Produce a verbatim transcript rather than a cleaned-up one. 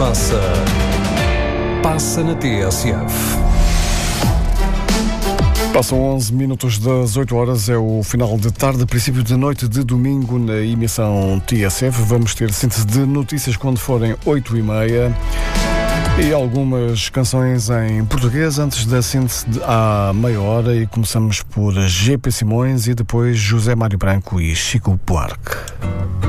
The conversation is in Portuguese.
passa, passa na T S F. Passam onze minutos das oito horas, é o final de tarde, princípio de noite de domingo na emissão T S F. Vamos ter síntese de notícias quando forem oito e meia e algumas canções em português antes da síntese de à meia hora, e começamos por G P Simões e depois José Mário Branco e Chico Buarque.